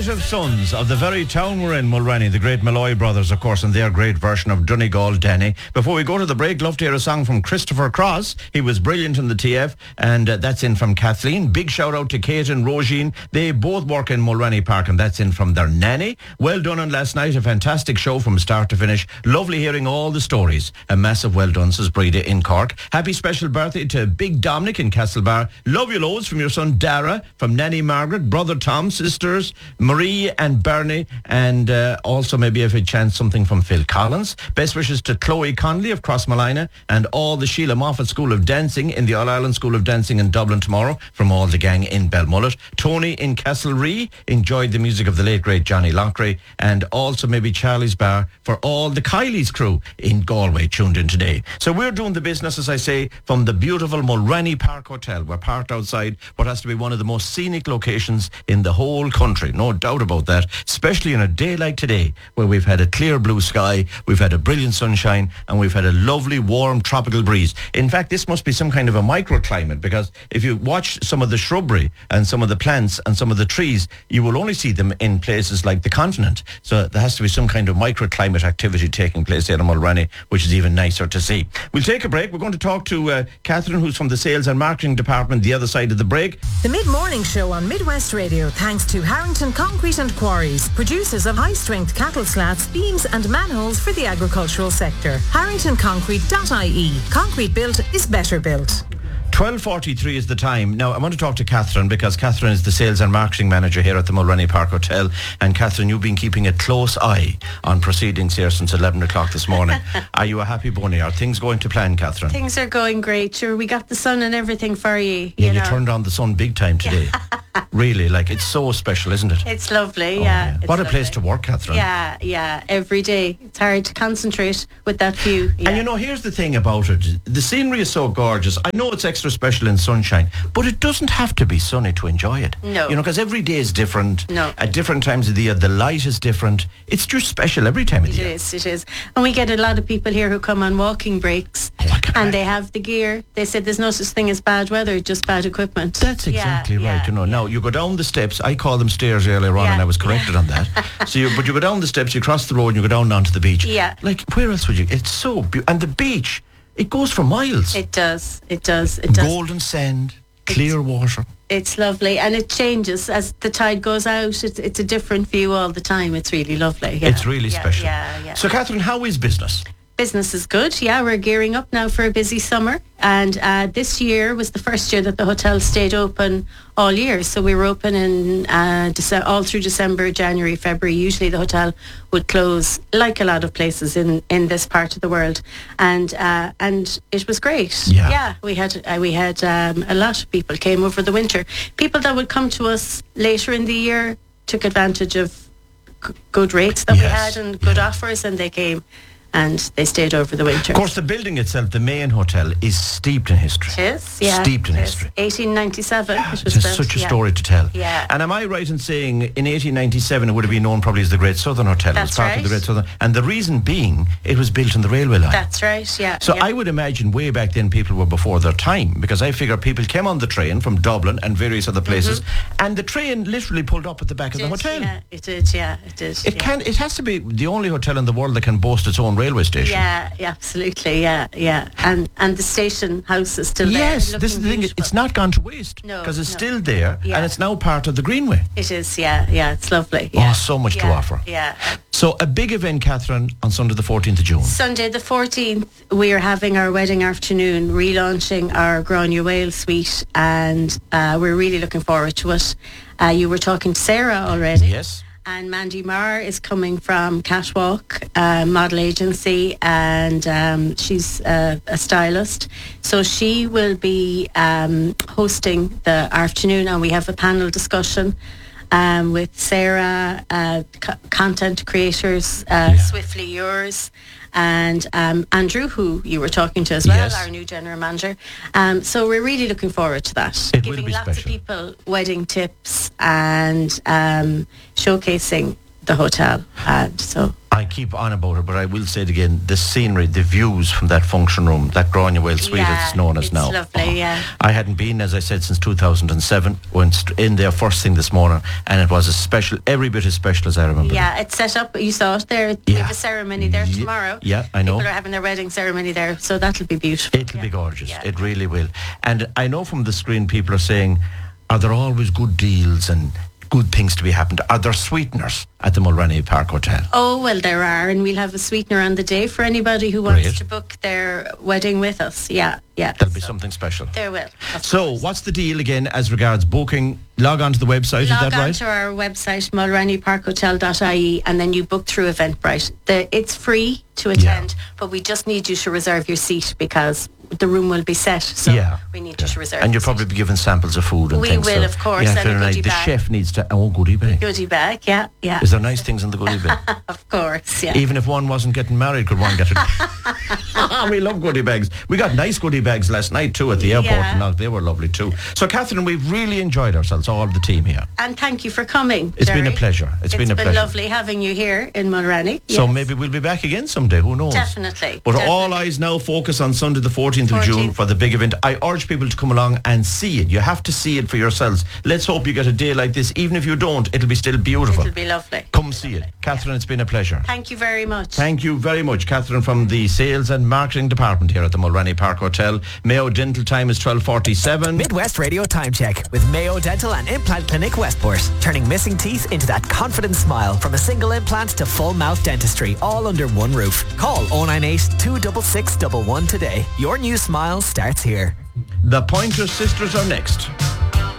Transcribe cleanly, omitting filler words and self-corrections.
native sons of the very town we're in, Mulrenny, the great Malloy brothers, of course, and their great version of Donegal Denny. Before we go to the break, love to hear a song from Christopher Cross. He was brilliant in the TF, and that's in from Kathleen. Big shout out to Kate and Roisin. They both work in Mulrenny Park, and that's in from their nanny. Well done on last night, a fantastic show from start to finish. Lovely hearing all the stories. A massive well done, says Breda in Cork. Happy special birthday to Big Dominic in Castlebar. Love you loads from your son Dara, from Nanny Margaret, brother Tom, sisters Marie and Bernie, and also maybe if a chance something from Phil Collins. Best wishes to Chloe Conley of Crossmalina and all the Sheila Moffat School of Dancing in the All-Ireland School of Dancing in Dublin tomorrow, from all the gang in Belmullet. Tony in Castlerea enjoyed the music of the late great Johnny Lockray, and also maybe Charlie's Bar for all the Kylie's crew in Galway tuned in today. So we're doing the business, as I say, from the beautiful Mulrenny Park Hotel. We're parked outside what has to be one of the most scenic locations in the whole country, no doubt about that, especially in a day like today where we've had a clear blue sky, we've had a brilliant sunshine, and we've had a lovely warm tropical breeze. In fact, this must be some kind of a microclimate, because if you watch some of the shrubbery and some of the plants and some of the trees, you will only see them in places like the continent. So there has to be some kind of microclimate activity taking place here in Mulrenny, which is even nicer to see. We'll take a break. We're going to talk to Catherine, who's from the sales and marketing department, the other side of the break. The Mid-Morning Show on Midwest Radio, thanks to Harrington Concrete and Quarries, producers of high-strength cattle slats, beams and manholes for the agricultural sector. HarringtonConcrete.ie. Concrete built is better built. 12:43 is the time. Now, I want to talk to Catherine, because Catherine is the sales and marketing manager here at the Mulrenny Park Hotel. And Catherine, you've been keeping a close eye on proceedings here since 11 o'clock this morning. Are you a happy bunny? Are things going to plan, Catherine? Things are going great. Sure, we got the sun and everything for you. Yeah, you turned on the sun big time today. Really, like, it's so special, isn't it? It's lovely, Oh, yeah. What a place to work, Catherine. Yeah, every day. It's hard to concentrate with that view. Yeah. And you know, here's the thing about it. The scenery is so gorgeous. I know it's extra special in sunshine, but it doesn't have to be sunny to enjoy it. No. You know, because every day is different. No. At different times of the year, the light is different. It's just special every time of the year. It is. And we get a lot of people here who come on walking breaks, and they have the gear. They said there's no such thing as bad weather, just bad equipment. That's exactly right. You know, now you go down the steps. I call them stairs earlier on, and I was corrected on that. But you go down the steps, you cross the road, and you go down onto the beach. Yeah. Like, where else would you? It's so beautiful. And the beach, it goes for miles. It does. Golden sand, clear water. It's lovely, and it changes as the tide goes out. It's a different view all the time. It's really lovely. Yeah. It's really special. Yeah. So, Catherine, how is business? Business is good. Yeah, we're gearing up now for a busy summer, and this year was the first year that the hotel stayed open all year. So we were open in all through December, January, February. Usually the hotel would close, like a lot of places in this part of the world, and it was great. Yeah. We had a lot of people came over the winter. People that would come to us later in the year took advantage of good rates that we had and good offers, and they came. And they stayed over the winter. Of course, the building itself, the main hotel, is steeped in history. It is, yeah. Steeped in history. 1897. It was such a story to tell. Yeah. And am I right in saying in 1897 it would have been known probably as the Great Southern Hotel? That's it was part right. of the Great Southern. And the reason being, it was built on the railway line. That's right, yeah. So yeah. I would imagine way back then people were before their time, because I figure people came on the train from Dublin and various other places, and the train literally pulled up at the back of the hotel. Yeah, it did, yeah. It did. It has to be the only hotel in the world that can boast its own railway station. Yeah, absolutely, yeah. And the station house is still there. Yes, this is the thing. It's not gone to waste, No, because it's no. still there, Yeah. and it's now part of the Greenway. It is, yeah. It's lovely. Yeah. Oh, so much to offer. Yeah. So a big event, Catherine, on Sunday the 14th of June. Sunday the 14th, we are having our wedding afternoon, relaunching our Granuaile suite, and we're really looking forward to it. You were talking to Sarah already. Yes. And Mandy Marr is coming from Catwalk Model Agency, and she's a stylist. So she will be hosting the afternoon, and we have a panel discussion with Sarah, content creators, Swiftly Yours, and Andrew, who you were talking to as well, Yes. our new general manager. So we're really looking forward to that. It will Giving be lots special. of people wedding tips and showcasing the hotel. And so I keep on about it, but I will say it again, the scenery, the views from that function room, that Grania Suite as it's known as now. It's lovely, yeah. I hadn't been, as I said, since 2007. Went in there first thing this morning, and it was a special, every bit as special as I remember. Yeah, it's set up, you saw it there. They have a ceremony there tomorrow. Yeah, I know. People are having their wedding ceremony there, so that'll be beautiful. It'll be gorgeous. Yeah. It really will. And I know from the screen people are saying, are there always good deals and good things to be happened? Are there sweeteners at the Mulranny Park Hotel? Oh, well, there are, and we'll have a sweetener on the day for anybody who wants to book their wedding with us. Yeah. There'll be something special. There will. So, what's the deal again as regards booking? Log on to the website, is that right? Log on to our website, mulrannyparkhotel.ie, and then you book through Eventbrite. It's free to attend, but we just need you to reserve your seat because the room will be set, so we need you to reserve. And you'll probably be given samples of food and things. We will, of course, and a goodie bag. The chef needs to... goodie bag. Goodie bag, yeah. Is there nice things in the goodie bag? Of course, yeah. Even if one wasn't getting married, could one get it? We love goodie bags. We got nice goodie bags last night too at the airport, and they were lovely too. So, Catherine, we've really enjoyed ourselves, all of the team here. And thank you for coming, It's been a pleasure. It's been lovely having you here in Mulranny. So maybe we'll be back again someday, who knows? Definitely. But all eyes now focus on Sunday the 14th of June for the big event. I urge people to come along and see it. You have to see it for yourselves. Let's hope you get a day like this. Even if you don't, it'll be still beautiful. It'll be lovely. Come see it. Catherine, it's been a pleasure. Thank you very much. Thank you very much, Catherine, from the Sales and Marketing Department here at the Mulranny Park Hotel. Mayo Dental time is 12:47. Midwest Radio Time Check with Mayo Dental and Implant Clinic Westport. Turning missing teeth into that confident smile. From a single implant to full mouth dentistry, all under one roof. Call 098 266 11 today. Your new smile starts here. The Pointer Sisters are next.